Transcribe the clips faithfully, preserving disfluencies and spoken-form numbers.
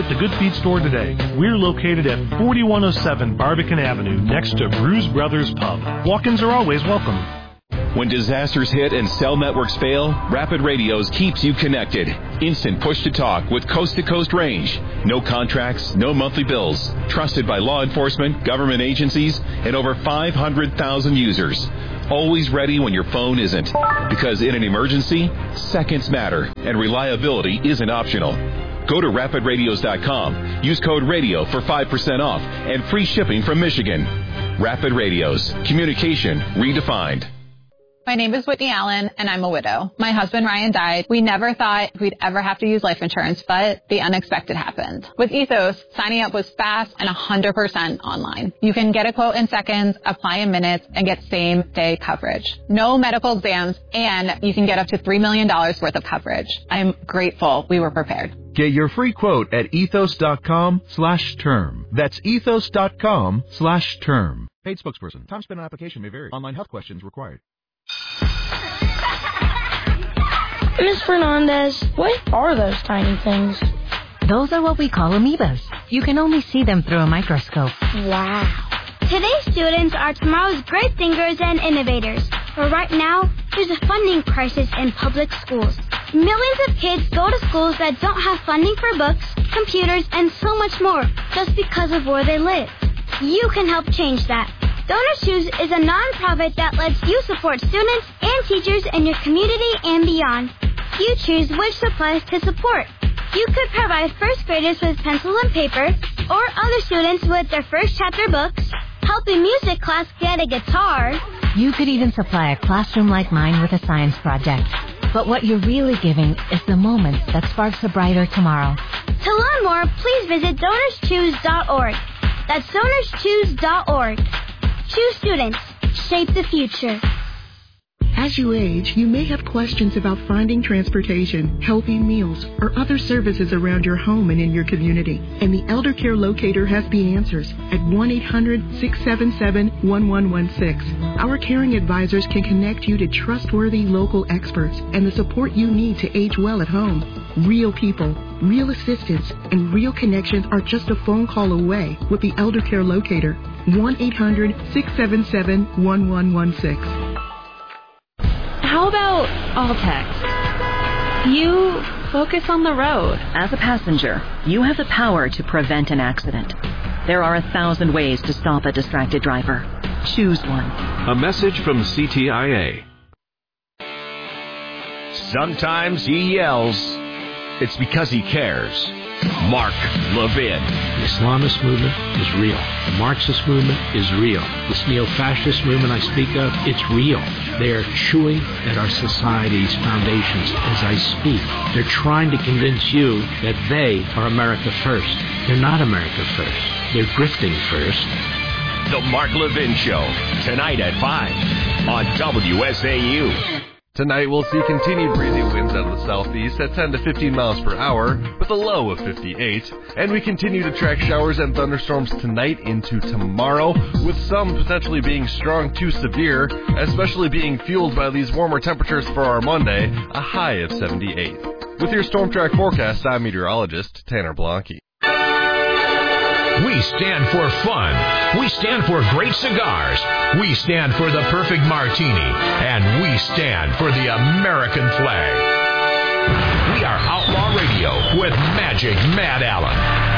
Visit the Good Feet store today. We're located at forty-one oh seven Barbican Avenue, next to Bruise Brothers Pub. Walk-ins are always welcome. When disasters hit and cell networks fail, Rapid Radios keeps you connected. Instant push-to-talk with coast-to-coast range. No contracts, no monthly bills. Trusted by law enforcement, government agencies, and over five hundred thousand users. Always ready when your phone isn't. Because in an emergency, seconds matter, and reliability isn't optional. Go to rapid radios dot com. Use code RADIO for five percent off and free shipping from Michigan. Rapid Radios. Communication redefined. My name is Whitney Allen, and I'm a widow. My husband, Ryan, died. We never thought we'd ever have to use life insurance, but the unexpected happened. With Ethos, signing up was fast and one hundred percent online. You can get a quote in seconds, apply in minutes, and get same-day coverage. No medical exams, and you can get up to three million dollars worth of coverage. I'm grateful we were prepared. Get your free quote at ethos.com slash term. That's ethos.com slash term. Paid spokesperson. Time spent on application may vary. Online health questions required. Miss Fernandez, what are those tiny things? Those are what we call amoebas. You can only see them through a microscope. Wow. Today's students are tomorrow's great thinkers and innovators. But right now, there's a funding crisis in public schools. Millions of kids go to schools that don't have funding for books, computers, and so much more just because of where they live. You can help change that. Donors Choose is a nonprofit that lets you support students and teachers in your community and beyond. You choose which supplies to support. You could provide first graders with pencil and paper, or other students with their first chapter books, help a music class get a guitar. You could even supply a classroom like mine with a science project. But what you're really giving is the moment that sparks a brighter tomorrow. To learn more, please visit donors choose dot org. That's donors choose dot org. Choose students. Shape the future. As you age, you may have questions about finding transportation, healthy meals, or other services around your home and in your community. And the Elder Care Locator has the answers at one eight hundred six seven seven one one one six. Our caring advisors can connect you to trustworthy local experts and the support you need to age well at home. Real people, real assistance, and real connections are just a phone call away with the Elder Care Locator. one eight hundred six seven seven one one one six. How about all text? You focus on the road. As a passenger, you have the power to prevent an accident. There are a thousand ways to stop a distracted driver. Choose one. A message from C T I A. Sometimes he yells. It's because he cares. Mark Levin. The Islamist movement is real. The Marxist movement is real. This neo-fascist movement I speak of, it's real. They are chewing at our society's foundations as I speak. They're trying to convince you that they are America first. They're not America first. They're drifting first. The Mark Levin Show, tonight at five on W S A U. Tonight we'll see continued breezy winds out of the southeast at ten to fifteen miles per hour with a low of fifty-eight. And we continue to track showers and thunderstorms tonight into tomorrow, with some potentially being strong to severe, especially being fueled by these warmer temperatures for our Monday, a high of seventy-eight. With your Storm Track forecast, I'm meteorologist Tanner Blanke. We stand for fun. We stand for great cigars. We stand for the perfect martini. And we stand for the American flag. We are Outlaw Radio with Magic Matt Allen.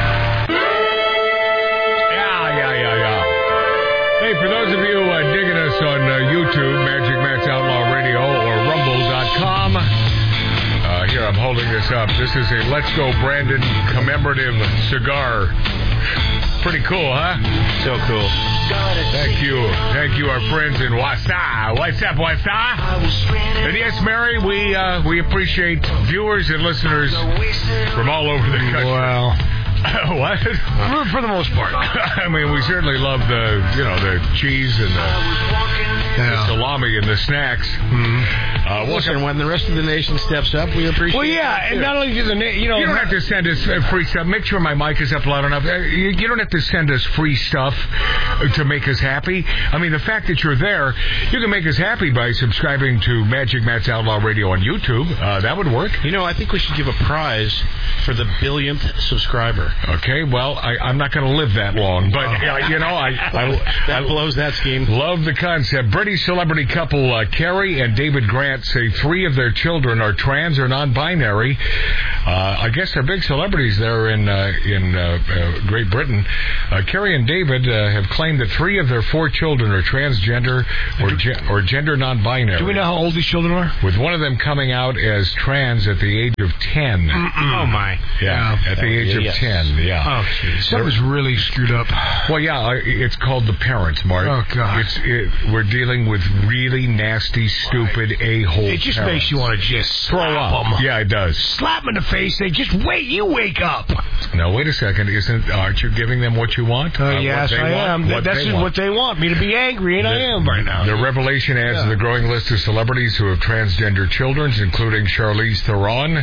Yeah, yeah, yeah, yeah. Hey, for those of you uh, digging us on uh, YouTube, Magic Matt's Outlaw Radio or rumble dot com, uh, here I'm holding this up. This is a Let's Go Brandon commemorative cigar. Pretty cool, huh? So cool. Thank you. Thank you, our friends in Wasa. What's up, Wasa? And yes, Mary, we uh, we appreciate viewers and listeners from all over the country. Well, what? For, for the most part. I mean, we certainly love the, you know, the cheese and the, yeah. the salami and the snacks. Mm-hmm. Uh, Listen, when the rest of the nation steps up, we appreciate. Well, yeah, and not only do the na- you know, you don't have to send us uh, free stuff. Make sure my mic is up loud enough. Uh, you, you don't have to send us free stuff to make us happy. I mean, the fact that you're there, you can make us happy by subscribing to Magic Matt's Outlaw Radio on YouTube. Uh, that would work. You know, I think we should give a prize for the billionth subscriber. Okay, well, I, I'm not going to live that long, but uh, you know, I, I that I blows that scheme. Love the concept. British celebrity couple uh, Carrie and David Grant say three of their children are trans or non-binary. Uh, I guess they're big celebrities there in uh, in uh, uh, Great Britain. Uh, Carrie and David uh, have claimed that three of their four children are transgender or ge- or gender non-binary. Do we know how old these children are? With one of them coming out as trans at the age of ten. Mm-mm. Oh my! Yeah, yeah. at the age yeah, of yes. ten. Yeah. Oh, jeez. That was really screwed up. Well, yeah, it's called the parents, Mark. Oh God! It's it, we're dealing with really nasty, stupid right. a-hole. It just parents. makes you want to just throw up them. Yeah, it does. Slap them in the face. They just wait. You wake up. Now wait a second. Isn't aren't you giving them what you want? Uh, uh, yes, I am. What That's what they want me to be angry, and the, I am right now. The revelation adds yeah. to the growing list of celebrities who have transgender children, including Charlize Theron,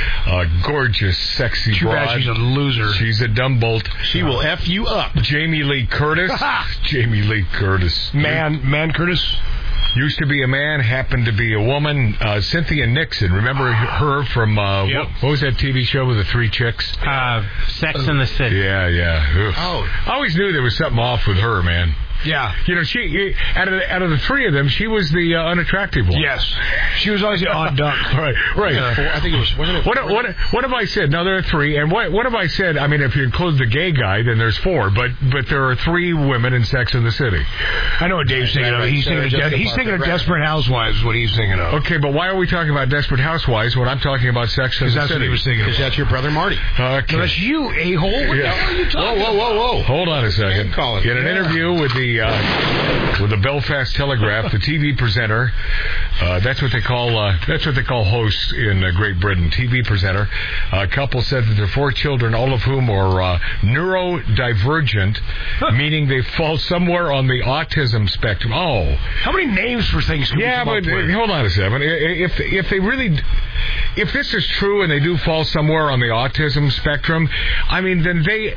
a gorgeous, sexy Too broad. Bad she's a loser. She's a dumbbolt. She will F you up. Jamie Lee Curtis. Jamie Lee Curtis. Man, man Curtis. Used to be a man, happened to be a woman. Uh, Cynthia Nixon. Remember her from, uh, yep. what, what was that T V show with the three chicks? Uh, Sex uh, in the City. Yeah, yeah. Ugh. Oh. I always knew there was something off with her, man. Yeah. You know, she out of the, out of the three of them, she was the uh, unattractive one. Yes. She was always the odd duck. Right, right. Uh, I think it was... Wasn't it what, what, what have I said? No, there are three. And what, what have I said? I mean, if you include the gay guy, then there's four. But but there are three women in Sex in the City. I know what Dave's thinking of. He's thinking of, de- he's thinking of Desperate Housewives is what he's thinking of. Okay, but why are we talking about Desperate Housewives when I'm talking about Sex in the City? Because that's what he was thinking of. Because that's your brother Marty. Okay. No, that's you, a-hole. What yeah. the hell are you talking Whoa, whoa, whoa, whoa. Hold on a second. In an yeah. interview with the... Uh, with the Belfast Telegraph, the T V presenter, uh, that's what they call uh, that's what they call hosts in uh, Great Britain. T V presenter. A uh, couple said that their four children, all of whom are uh, neurodivergent, meaning they fall somewhere on the autism spectrum. Oh, how many names for things? Can yeah, but uh, hold on a second. If if they really, if this is true and they do fall somewhere on the autism spectrum, I mean, then they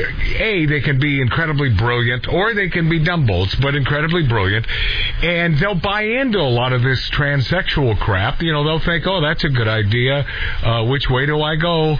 a they can be incredibly brilliant, or they can be dumbbolts, but incredibly brilliant, and they'll buy into a lot of this transsexual crap. You know, they'll think, oh, that's a good idea. Uh, which way do I go?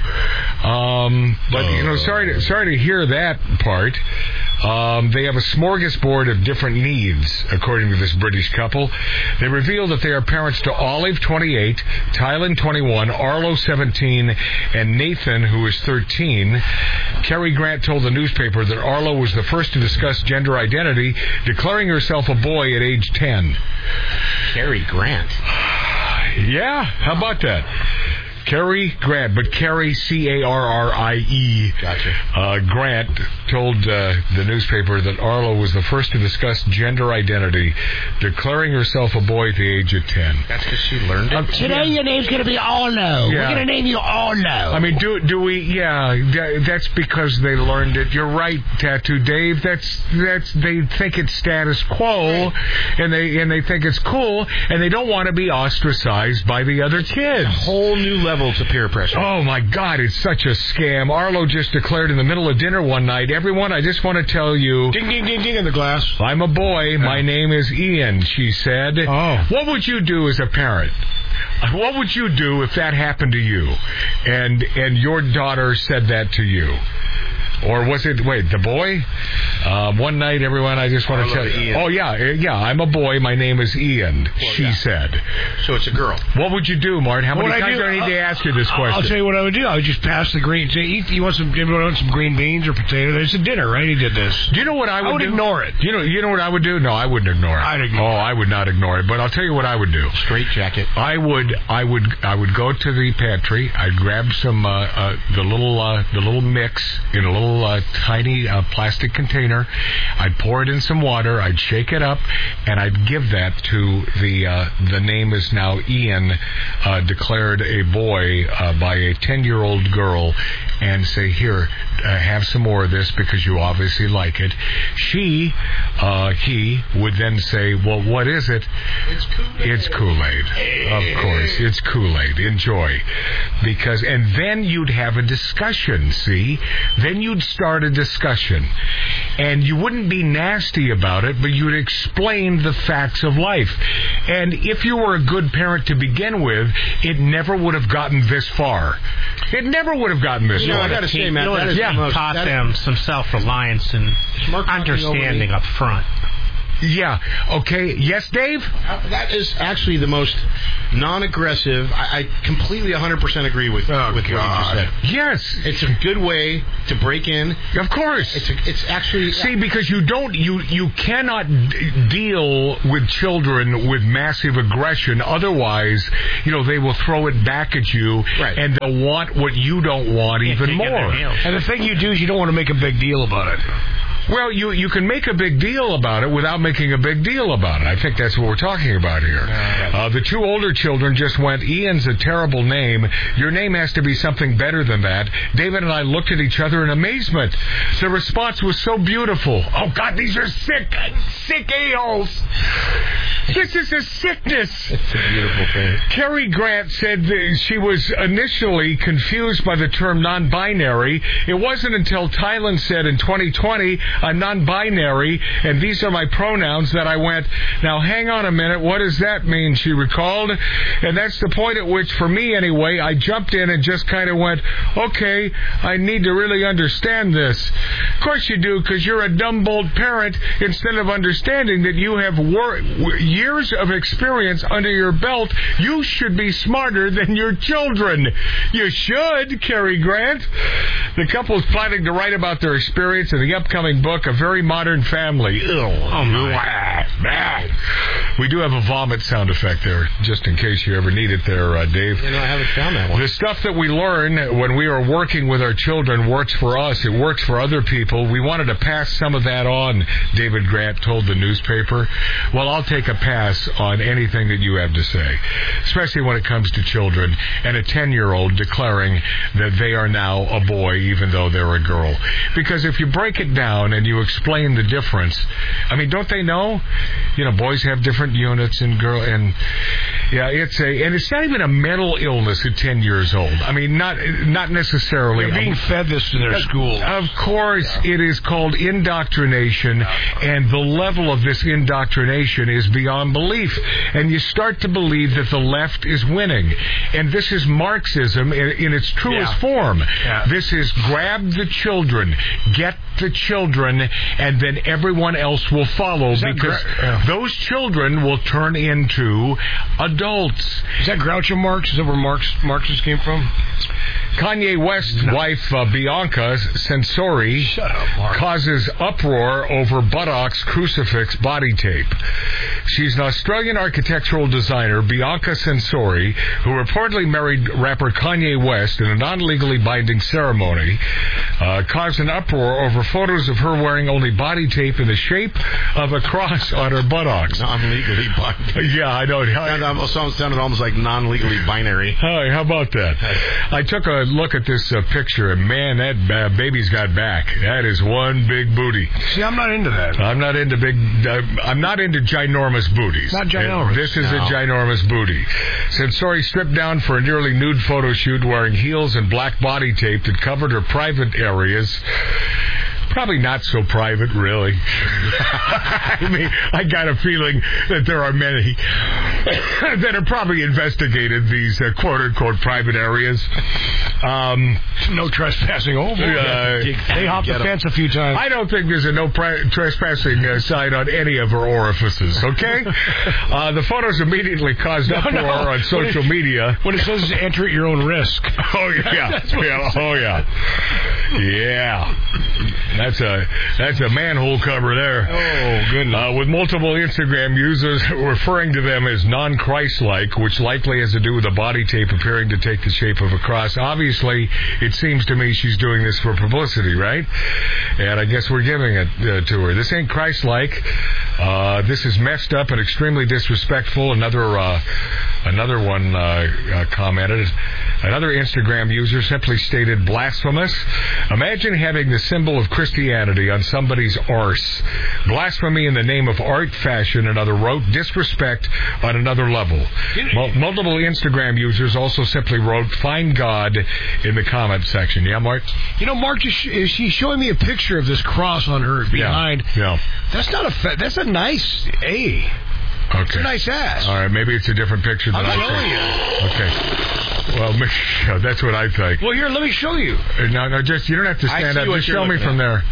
Um, but, you know, sorry to, sorry to hear that part. Um, they have a smorgasbord of different needs, according to this British couple. They reveal that they are parents to Olive, twenty-eight, Tylen, twenty-one, Arlo, seventeen, and Nathan, who is thirteen. Cary Grant told the newspaper that Arlo was the first to discuss gender identity, declaring herself a boy at age ten. Cary Grant. Yeah, how about that? Cary Grant, but Cary, C A R R I E. Gotcha. Uh, Grant told uh, the newspaper that Arlo was the first to discuss gender identity, declaring herself a boy at the age of ten. That's because she learned it. Um, today your name's going to be Arlo. Yeah. We're going to name you Arlo. I mean, do do we? Yeah, that's because they learned it. You're right, Tattoo Dave. That's that's they think it's status quo, and they and they think it's cool, and they don't want to be ostracized by the other kids. A whole new level. Levels of peer pressure. Oh, my God, it's such a scam. Arlo just declared in the middle of dinner one night, everyone, I just want to tell you... Ding, ding, ding, ding in the glass. I'm a boy. My oh. name is Ian, she said. Oh. What would you do as a parent? What would you do if that happened to you and and your daughter said that to you? Or was it, wait, the boy? Uh, one night, everyone, I just want to tell you. Oh, yeah, yeah, I'm a boy. My name is Ian, well, she yeah. said. So it's a girl. What would you do, Mart? How many what times do I need to ask you this question? I'll tell you what I would do. I would just pass the green. Say, you want some, you want some green beans or potatoes? It's a dinner, right? He did this. Do you know what I would do? I would do? ignore it. You know, you know what I would do? No, I wouldn't ignore it. I'd ignore oh, it. I would not ignore it. But I'll tell you what I would do. Straight jacket. I would, I would, I would go to the pantry. I'd grab some, uh, uh, the little, uh, the little mix in a little little uh, tiny uh, plastic container. I'd pour it in some water. I'd shake it up, and I'd give that to the uh, the name is now Ian, uh, declared a boy uh, by a ten-year-old girl, and say, here, uh, have some more of this because you obviously like it. She, uh, he would then say, well, what is it? It's Kool-Aid. It's Kool-Aid. Of course, it's Kool-Aid. Enjoy. Because, and then you'd have a discussion, see? Then you'd start a discussion. And you wouldn't be nasty about it, but you'd explain the facts of life. And if you were a good parent to begin with, it never would have gotten this far. It never would have gotten this you know, far. I got to say, Matt, that is yeah. the most, taught that them some self-reliance and understanding up front. Yeah. Okay. Yes, Dave? Uh, that is actually the most non-aggressive. I, I completely one hundred percent agree with, oh, with what you just said. Yes. It's a good way to break in. Of course. It's a, it's actually... See, because you don't... You, you cannot d- deal with children with massive aggression. Otherwise, you know, they will throw it back at you. Right. And they'll want what you don't want yeah, even more. And the thing you do is you don't want to make a big deal about it. Well, you you can make a big deal about it without making a big deal about it. I think that's what we're talking about here. Uh, the two older children just went, Ian's a terrible name. Your name has to be something better than that. David and I looked at each other in amazement. The response was so beautiful. Oh, God, these are sick, sick a-holes. This is a sickness. It's a beautiful thing. Cary Grant said that she was initially confused by the term non-binary. It wasn't until Thailand said in twenty twenty, a non-binary, and these are my pronouns, that I went, now hang on a minute, what does that mean, she recalled. And that's the point at which, for me anyway, I jumped in and just kind of went, okay, I need to really understand this. Of course you do, because you're a dumb, bold parent, instead of understanding that you have wor- years of experience under your belt. You should be smarter than your children. You should, Cary Grant. The couple is planning to write about their experience in the upcoming book, A Very Modern Family. Ew. Oh, my. We do have a vomit sound effect there, just in case you ever need it there, uh, Dave. You know, I haven't found that one. The stuff that we learn when we are working with our children works for us. It works for other people. We wanted to pass some of that on, David Grant told the newspaper. Well, I'll take a pass on anything that you have to say, especially when it comes to children and a ten-year-old declaring that they are now a boy even though they're a girl. Because if you break it down and you explain the difference, I mean, don't they know? You know, boys have different units and girl, and yeah, it's a, and it's not even a mental illness at ten years old. I mean, not not necessarily. They're being fed this in their school. Of course, yeah. It is called indoctrination, yeah. And the level of this indoctrination is beyond belief. And you start to believe that the left is winning, and this is Marxism in, in its truest yeah. form. Yeah. This is grab the children, get the children, and then everyone else will follow, because gra- yeah. those children will turn into adults. Is that Groucho Marx? Is that where Marx Marxist came from? Kanye West's no. wife, uh, Bianca Censori, Shut up, causes uproar over buttocks crucifix body tape. She's an Australian architectural designer, Bianca Censori, who reportedly married rapper Kanye West in a non-legally binding ceremony, uh, caused an uproar over photos of her wearing only body tape in the shape of a cross on her buttocks. Non-legally binding. Yeah, I know. That almost sounded almost like non-legally binary. Hi, how about that? I took a look at this uh, picture, and man, that uh, baby's got back. That is one big booty. See, I'm not into that. I'm not into big. Uh, I'm not into ginormous booties. Not ginormous. And this is no. a ginormous booty. Censori stripped down for a nearly nude photo shoot wearing heels and black body tape that covered her private areas. Probably not so private, really. I mean, I got a feeling that there are many that have probably investigated these uh, quote-unquote private areas. Um, no trespassing over. Uh, they hopped the fence a few times. I don't think there's a no pri- trespassing uh, sign on any of her orifices, okay? uh, the photos immediately caused uproar no, no. on social when it, media. When it says enter at your own risk. Oh, yeah. yeah. Oh, yeah. Yeah. That's a that's a manhole cover there. Oh, goodness. Uh, with multiple Instagram users referring to them as non-Christ-like, which likely has to do with the body tape appearing to take the shape of a cross. Obviously, it seems to me she's doing this for publicity, right? And I guess we're giving it uh, to her. This ain't Christ-like. Uh, this is messed up and extremely disrespectful. Another uh, another one uh, uh, commented. Another Instagram user simply stated, blasphemous. Imagine having the symbol of Christianity on somebody's arse. Blasphemy in the name of art, fashion, another wrote. Disrespect on another level. Mul- multiple Instagram users also simply wrote, find God in the comment section. Yeah, Mark? You know, Mark, just sh- she's showing me a picture of this cross on her behind. Yeah. yeah. That's not a... Fa- that's a nice A. Okay. It's a nice ass. All right, maybe it's a different picture than I'm I showing think. Okay. Well, that's what I think. Well, here, let me show you. No, no, just you don't have to stand up. Just show me from there.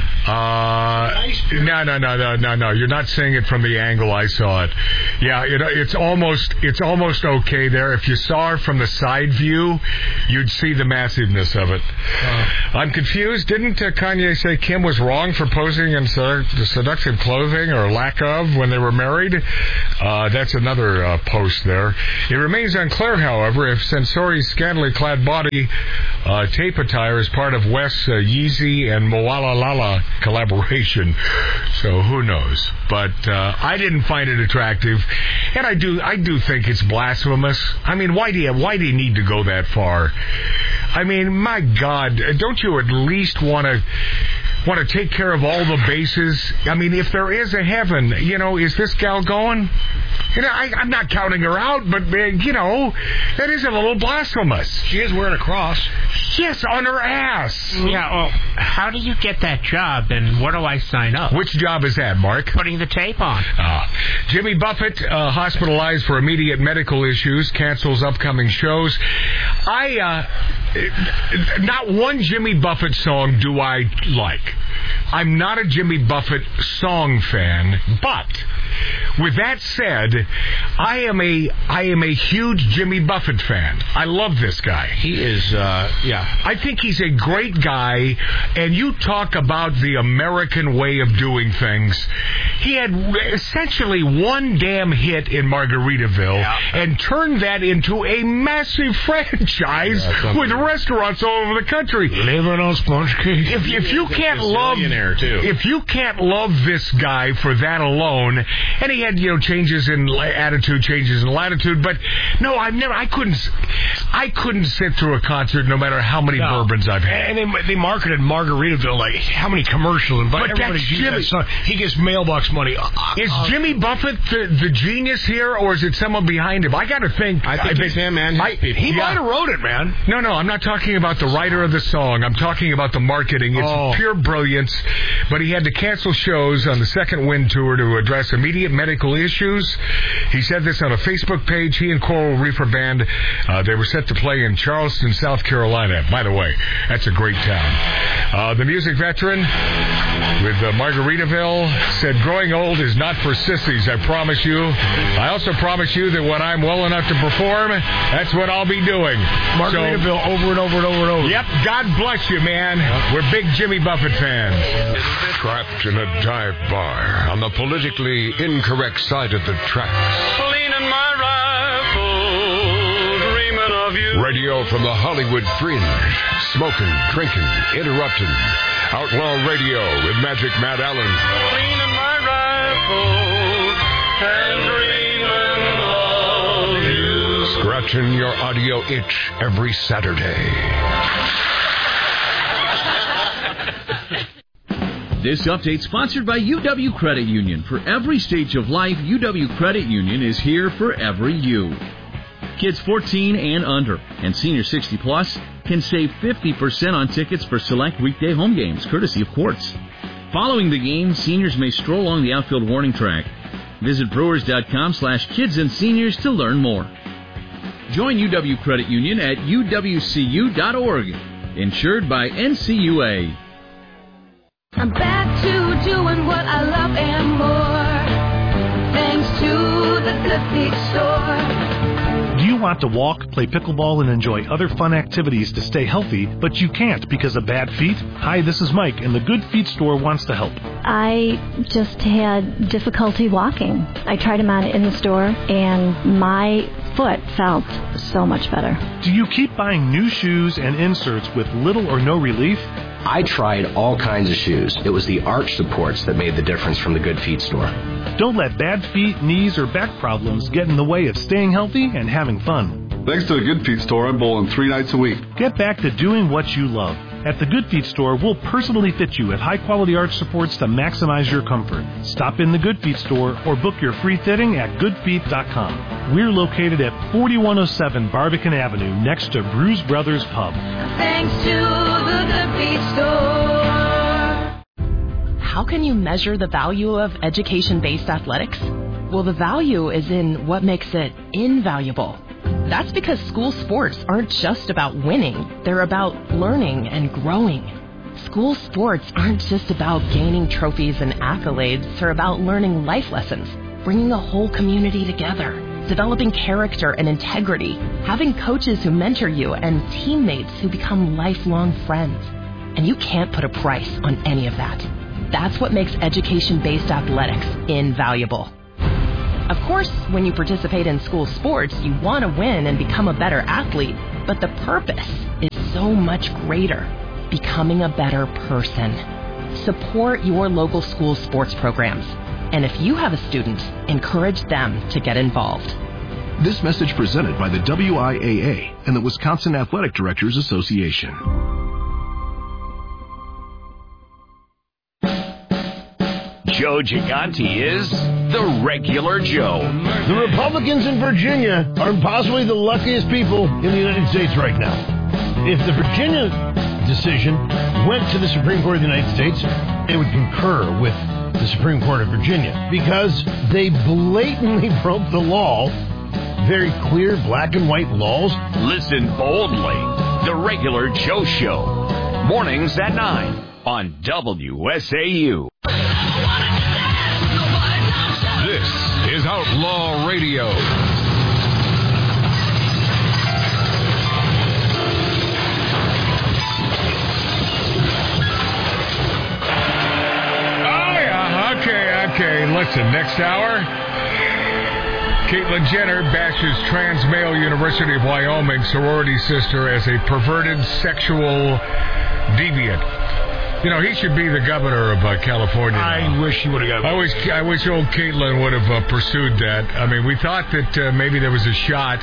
Uh, no, no, no, no, no, no. You're not seeing it from the angle I saw it. Yeah, it, it's almost, it's almost okay there. If you saw her from the side view, you'd see the massiveness of it. Uh, I'm confused. Didn't uh, Kanye say Kim was wrong for posing in sedu- seductive clothing or lack of when they were married? Uh, that's another uh, post there. It remains unclear, however, if Sensori's scantily clad body uh, tape attire is part of Wes uh, Yeezy and Moalalala collaboration. So who knows? But uh, I didn't find it attractive, and I do I do think it's blasphemous. I mean, why do you why do you need to go that far? I mean, my God, don't you at least want to want to take care of all the bases? I mean, if there is a heaven, you know, is this gal going? You know, I, I'm not counting her out, but, uh, you know, that is a little blasphemous. She is wearing a cross. Yes, on her ass. Yeah, well, how do you get that job, and where do I sign up? Which job is that, Mark? Putting the tape on. Uh, Jimmy Buffett, uh, hospitalized for immediate medical issues, cancels upcoming shows. I, uh, not one Jimmy Buffett song do I like. I'm not a Jimmy Buffett song fan, but with that said, I am a I am a huge Jimmy Buffett fan. I love this guy. He is, uh, yeah. I think he's a great guy, and you talk about the American way of doing things. He had essentially one damn hit in Margaritaville yeah. and turned that into a massive franchise yeah, with restaurants all over the country. Living on sponge cake. If, if you can't love, too. if you can't love this guy for that alone, and he had, you know, changes in attitude, changes in latitude, but no, I've never, I couldn't, I couldn't sit through a concert no matter how many no. bourbons I've had. And they, they marketed Margaritaville like how many commercials, but, but everybody Jimmy, that he gets mailbox money. Is uh, Jimmy Buffett the, the genius here, or is it someone behind him? I got to think. I think I it's him, man. I, he yeah. might have wrote it, man. No, no, I'm not talking about the writer of the song. I'm talking about the marketing. It's oh. pure brilliance. But he had to cancel shows on the Second Wind tour to address immediate medical issues. He said this on a Facebook page. He and Coral Reefer Band, uh, they were set to play in Charleston, South Carolina. By the way, that's a great town. Uh, the music veteran with uh, Margaritaville said, growing old is not for sissies, I promise you. I also promise you that when I'm well enough to perform, that's what I'll be doing. Margaritaville so, over and over and over and over. Yep, God bless you, man. Yep. We're big Jimmy Buffett fans. Trapped in a dive bar on the politically incorrect side of the tracks. Leaning my rifle, dreaming of you. Radio from the Hollywood fringe. Smoking, drinking, interrupting. Outlaw Radio with Magic Matt Allen. Leaning my rifle and dreaming of you. Scratching your audio itch every Saturday. This update sponsored by U W Credit Union. For every stage of life, U W Credit Union is here for every you. Kids fourteen and under and senior sixty plus can save fifty percent on tickets for select weekday home games, courtesy of Quartz. Following the game, seniors may stroll along the outfield warning track. Visit brewers.com slash kids and seniors to learn more. Join U W Credit Union at U W C U dot org. Insured by N C U A. I'm back to doing what I love and more, thanks to the Good Feet store. Do you want to walk, play pickleball, and enjoy other fun activities to stay healthy, but you can't because of bad feet? Hi, this is Mike, and the Good Feet store wants to help. I just had difficulty walking. I tried them on in the store, and my foot felt so much better. Do you keep buying new shoes and inserts with little or no relief? I tried all kinds of shoes. It was the arch supports that made the difference from the Good Feet store. Don't let bad feet, knees, or back problems get in the way of staying healthy and having fun. Thanks to the Good Feet store, I'm bowling three nights a week. Get back to doing what you love. At the Good Feet store, we'll personally fit you with high-quality arch supports to maximize your comfort. Stop in the Good Feet store or book your free fitting at good feet dot com. We're located at forty-one oh seven Barbican Avenue, next to Bruise Brothers Pub. Thanks to the Good Feet store. How can you measure the value of education-based athletics? Well, the value is in what makes it invaluable. That's because school sports aren't just about winning. They're about learning and growing. School sports aren't just about gaining trophies and accolades. They're about learning life lessons, bringing a whole community together, developing character and integrity, having coaches who mentor you, and teammates who become lifelong friends. And you can't put a price on any of that. That's what makes education-based athletics invaluable. Of course, when you participate in school sports, you want to win and become a better athlete, but the purpose is so much greater, becoming a better person. Support your local school sports programs. And if you have a student, encourage them to get involved. This message presented by the W I A A and the Wisconsin Athletic Directors Association. Joe Gigante is the regular Joe. The Republicans in Virginia are possibly the luckiest people in the United States right now. If the Virginia decision went to the Supreme Court of the United States, they would concur with the Supreme Court of Virginia because they blatantly broke the law. Very clear black and white laws. Listen boldly. The regular Joe Show. Mornings at nine on W S A U. This is Outlaw Radio. Oh, yeah. Okay, okay. Listen, next hour, Caitlyn Jenner bashes trans male University of Wyoming sorority sister as a perverted sexual deviant. You know, he should be the governor of uh, California. I now. wish he would have got I wish, I wish old Caitlyn would have uh, pursued that. I mean, we thought that uh, maybe there was a shot.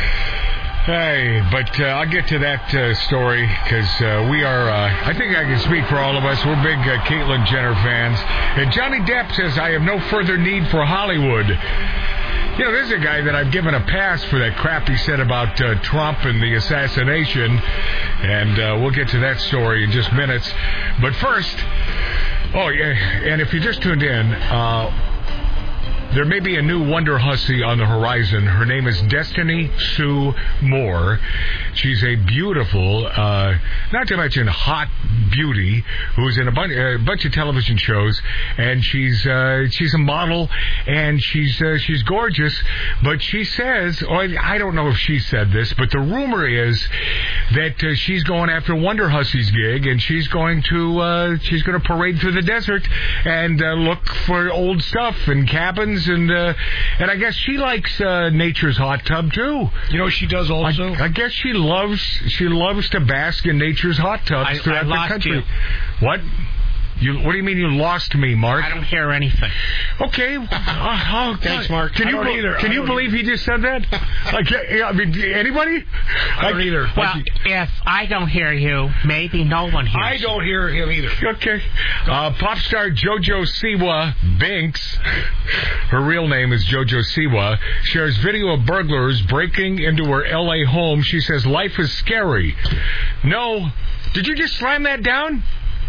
Hey, but uh, I'll get to that uh, story because uh, we are, uh, I think I can speak for all of us, we're big uh, Caitlyn Jenner fans. And Johnny Depp says, I have no further need for Hollywood. You know, there's a guy that I've given a pass for that crap he said about uh, Trump and the assassination, and uh, we'll get to that story in just minutes. But first, oh, yeah, and if you just tuned in, uh, there may be a new Wonder Hussy on the horizon. Her name is Destiny Sue Moore. She's a beautiful, uh, not to mention hot beauty, who's in a bunch, a bunch of television shows, and she's uh, she's a model, and she's uh, she's gorgeous. But she says, or I don't know if she said this, but the rumor is that uh, she's going after Wonder Hussy's gig, and she's going to uh, she's going to parade through the desert and uh, look for old stuff and cabins. And uh, and I guess she likes uh, nature's hot tub too. You know what she does also? I, I guess she loves she loves to bask in nature's hot tubs I, throughout I lost the country. You. What? You, what do you mean you lost me, Mark? I don't hear anything. Okay. Uh, oh, Thanks, Mark. Can I you don't be- either. Can I you don't believe either. he just said that? Like, I mean, anybody? I don't either. Well, if I don't hear you, maybe no one hears. I don't hear him either. Okay. Uh, pop star JoJo Siwa Binks, her real name is JoJo Siwa, shares video of burglars breaking into her L A home. She says life is scary. No. Did you just slam that down?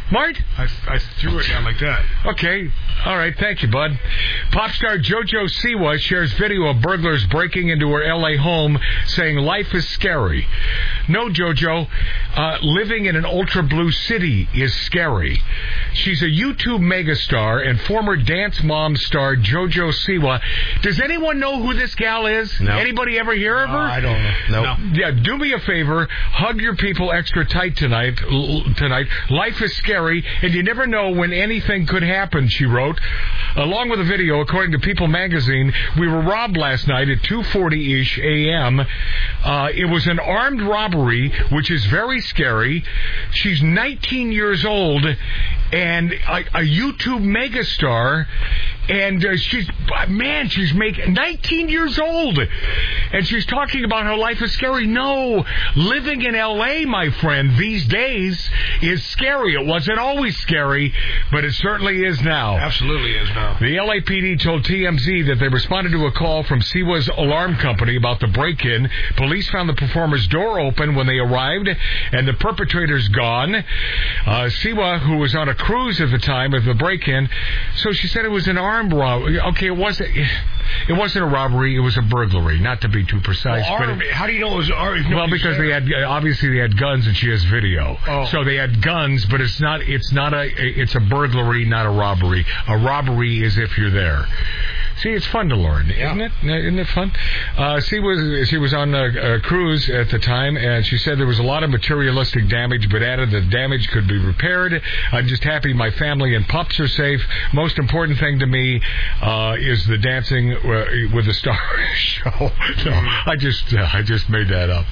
Mart? I, I threw it down like that. Okay. All right. Thank you, bud. Pop star JoJo Siwa shares video of burglars breaking into her L A home saying life is scary. No, JoJo, uh, living in an ultra-blue city is scary. She's a YouTube megastar and former Dance Mom star JoJo Siwa. Does anyone know who this gal is? No. Anybody ever hear of her? Uh, I don't know. Nope. No. Yeah, do me a favor. Hug your people extra tight tonight. L- tonight. Life is scary, and you never know when anything could happen, she wrote. Along with a video, according to People magazine, we were robbed last night at two forty-ish a.m. Uh, it was an armed robbery, which is very scary. She's nineteen years old and a, a YouTube megastar, and uh, she's, man, she's making nineteen years old, and she's talking about how life is scary. No, living in L A, my friend, these days is scary. It wasn't always scary, but it certainly is now. Absolutely is now. The L A P D told T M Z that they responded to a call from Siwa's alarm company about the break-in. Police found the performer's door open when they arrived, and the perpetrator's gone. Uh, Siwa, who was on a cruise at the time of the break-in, so she said it was an armed robbery. Okay, it wasn't. It wasn't a robbery. It was a burglary. Not to be too precise. Well, armed, but it, how do you know it was armed? Well, because they had obviously they had guns, and she has video. Oh. So they had guns, but it's not. It's not a. It's a burglary, not a robbery. A robbery is if you're there. See, it's fun to learn, yeah. isn't it? Isn't it fun? Uh, she was she was on a, a cruise at the time, and she said there was a lot of materialistic damage, but added that damage could be repaired. I'm just happy my family and pups are safe. Most important thing to me uh, is the Dancing uh, with the Stars show. No, I just uh, I just made that up.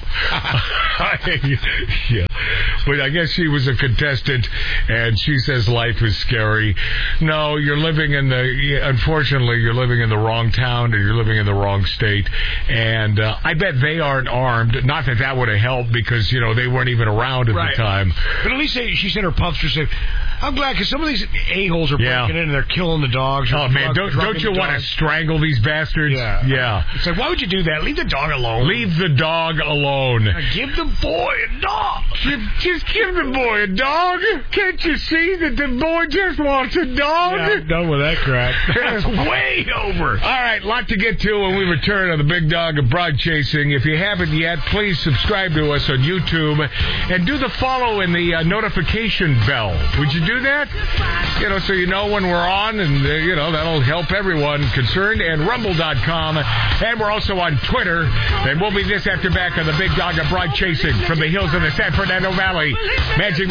Yeah, but I guess she was a contestant, and she says life is scary. No, you're living in the. Unfortunately, you're living in the wrong town, and you're living in the wrong state, and uh, I bet they aren't armed. Not that that would have helped, because you know they weren't even around at right. the time. But at least they, she said her pups are safe. I'm glad, because some of these a-holes are yeah. breaking in and they're killing the dogs. Oh, man, don't, don't you want to strangle these bastards? Yeah. yeah. It's like, why would you do that? Leave the dog alone. Leave the dog alone. Now give the boy a dog. Just, just give the boy a dog. Can't you see that the boy just wants a dog? Yeah, I'm done with that crap. That's way over. All right, lot to get to when we return on the Big Dog of Broad Chasing. If you haven't yet, please subscribe to us on YouTube and do the follow and the uh, notification bell. Would you do that? You know, so you know when we're on, and, uh, you know, that'll help everyone concerned. And rumble dot com. And we're also on Twitter. And we'll be this after back on the Big Dog of Broad Chasing from the hills of the San Fernando Valley. Magic